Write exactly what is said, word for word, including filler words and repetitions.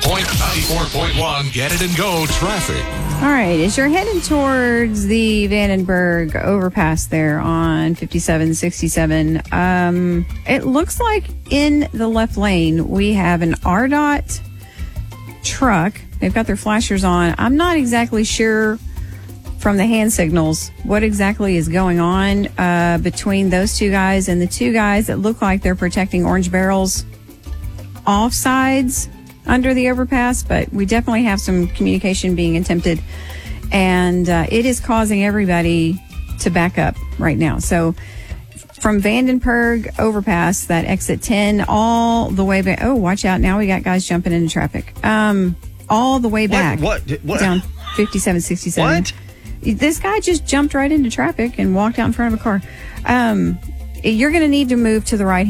Point ninety-four point one. Get it and go traffic. All right. As you're heading towards the Vandenberg overpass there on fifty-seven sixty-seven, um, it looks like in the left lane we have an R D O T truck. They've got their flashers on. I'm not exactly sure from the hand signals what exactly is going on uh, between those two guys and the two guys that look like they're protecting orange barrels off sides under the overpass, but we definitely have some communication being attempted, and uh, it is causing everybody to back up right now. So from Vandenberg overpass, that exit ten, all the way back. Oh, watch out. Now we got guys jumping into traffic. Um, all the way back. What? What? what? Down fifty-seven sixty-seven. What? This guy just jumped right into traffic and walked out in front of a car. Um, you're going to need to move to the right